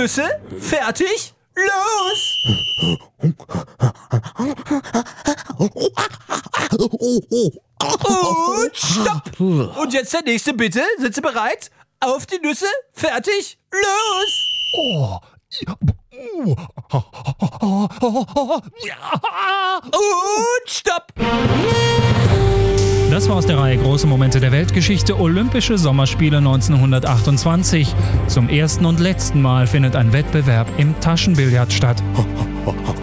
Nüsse, fertig, los! Und stopp! Und jetzt der nächste bitte. Sind Sie bereit? Auf die Nüsse, fertig, los! Und stopp! Das war aus der Reihe Große Momente der Weltgeschichte, Olympische Sommerspiele 1928. Zum ersten und letzten Mal findet ein Wettbewerb im Taschenbillard statt.